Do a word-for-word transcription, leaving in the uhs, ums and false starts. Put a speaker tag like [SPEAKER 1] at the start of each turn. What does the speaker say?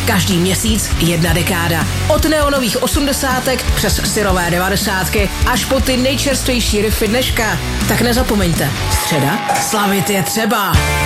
[SPEAKER 1] Každý měsíc jedna dekáda. Od neonových osmdesátek přes syrové devadesátky až po ty nejčerstvější riffy dneška. Tak nezapomeňte, středa, slavit je třeba.